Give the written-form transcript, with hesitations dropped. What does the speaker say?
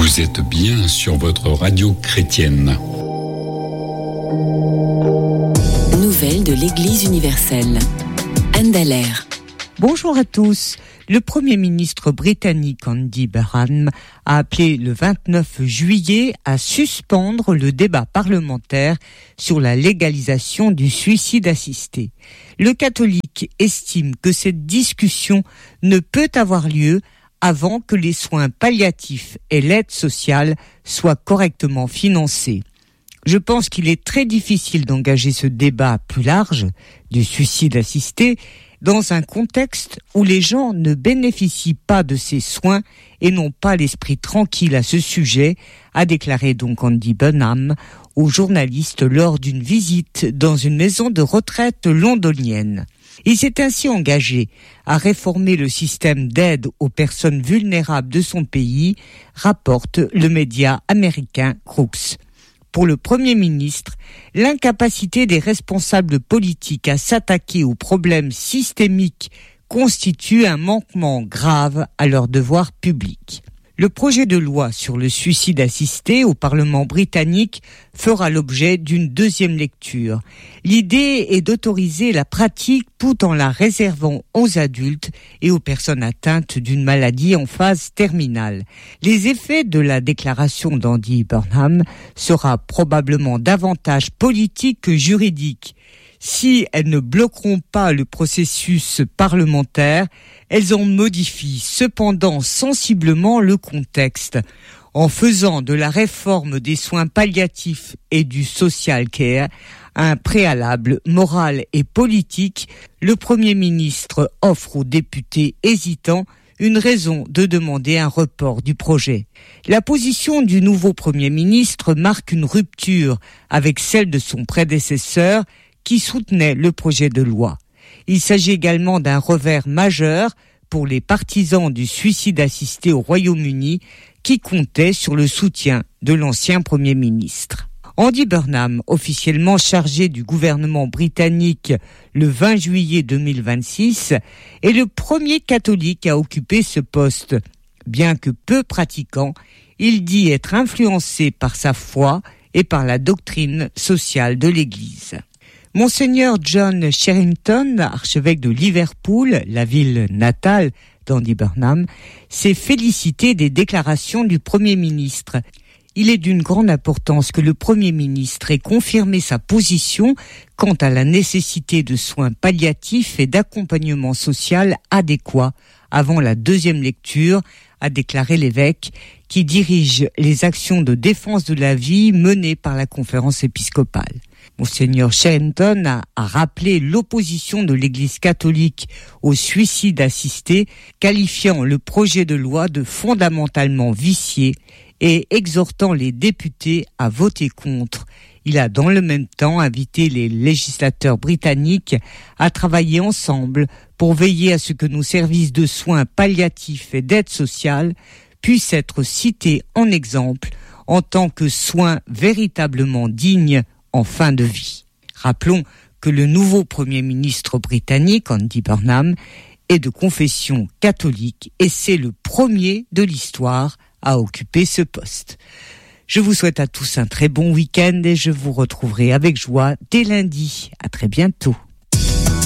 Vous êtes bien sur votre radio chrétienne. Nouvelles de l'Église universelle. Anne Dallaire. Bonjour à tous. Le Premier ministre britannique Andy Burnham a appelé le 29 juillet à suspendre le débat parlementaire sur la légalisation du suicide assisté. Le catholique estime que cette discussion ne peut avoir lieu avant que les soins palliatifs et l'aide sociale soient correctement financés. Je pense qu'il est très difficile d'engager ce débat plus large du suicide assisté dans un contexte où les gens ne bénéficient pas de ces soins et n'ont pas l'esprit tranquille à ce sujet, a déclaré donc Andy Burnham aux journalistes lors d'une visite dans une maison de retraite londonienne. Il s'est ainsi engagé à réformer le système d'aide aux personnes vulnérables de son pays, rapporte le média américain Crooks. Pour le Premier ministre, l'incapacité des responsables politiques à s'attaquer aux problèmes systémiques constitue un manquement grave à leur devoir public. Le projet de loi sur le suicide assisté au Parlement britannique fera l'objet d'une deuxième lecture. L'idée est d'autoriser la pratique tout en la réservant aux adultes et aux personnes atteintes d'une maladie en phase terminale. Les effets de la déclaration d'Andy Burnham sera probablement davantage politique que juridique. Si elles ne bloqueront pas le processus parlementaire, elles en modifient cependant sensiblement le contexte. En faisant de la réforme des soins palliatifs et du social care un préalable moral et politique, le Premier ministre offre aux députés hésitants une raison de demander un report du projet. La position du nouveau Premier ministre marque une rupture avec celle de son prédécesseur qui soutenait le projet de loi. Il s'agit également d'un revers majeur pour les partisans du suicide assisté au Royaume-Uni qui comptaient sur le soutien de l'ancien Premier ministre. Andy Burnham, officiellement chargé du gouvernement britannique le 20 juillet 2026, est le premier catholique à occuper ce poste. Bien que peu pratiquant, il dit être influencé par sa foi et par la doctrine sociale de l'Église. Monseigneur John Sherrington, archevêque de Liverpool, la ville natale d'Andy Burnham, s'est félicité des déclarations du Premier ministre. Il est d'une grande importance que le Premier ministre ait confirmé sa position quant à la nécessité de soins palliatifs et d'accompagnement social adéquat avant la deuxième lecture, a déclaré l'évêque, qui dirige les actions de défense de la vie menées par la conférence épiscopale. Monseigneur Sherrington a rappelé l'opposition de l'Église catholique au suicide assisté, qualifiant le projet de loi de fondamentalement vicié et exhortant les députés à voter contre. Il a dans le même temps invité les législateurs britanniques à travailler ensemble pour veiller à ce que nos services de soins palliatifs et d'aide sociale puissent être cités en exemple en tant que soins véritablement dignes en fin de vie. Rappelons que le nouveau Premier ministre britannique, Andy Burnham, est de confession catholique et c'est le premier de l'histoire à occuper ce poste. Je vous souhaite à tous un très bon week-end et je vous retrouverai avec joie dès lundi. À très bientôt.